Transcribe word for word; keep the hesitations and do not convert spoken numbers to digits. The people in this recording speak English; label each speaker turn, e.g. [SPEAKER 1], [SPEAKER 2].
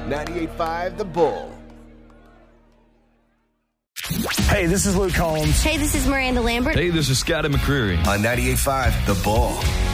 [SPEAKER 1] ninety-eight point five The Bull.
[SPEAKER 2] Hey, this is Luke Combs.
[SPEAKER 3] Hey, this is Miranda Lambert.
[SPEAKER 4] Hey, this is Scotty McCreery.
[SPEAKER 1] On ninety-eight point five The Bull.